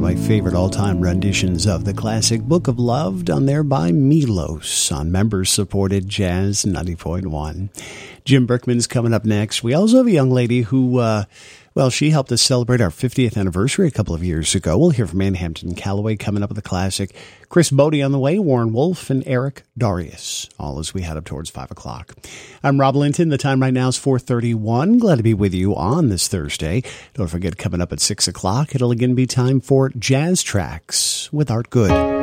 my favorite all-time renditions of the classic Book of Love, done there by Milos on members-supported Jazz 90.1. Jim Brickman's coming up next. We also have a young lady who, she helped us celebrate our 50th anniversary a couple of years ago. We'll hear from Ann Hampton Calloway coming up with the classic. Chris Bodie on the way, Warren Wolf, and Eric Darius, all as we head up towards 5 o'clock. I'm Rob Linton. The time right now is 4:31. Glad to be with you on this Thursday. Don't forget, coming up at 6 o'clock, it'll again be time for Jazz Tracks with Art Good.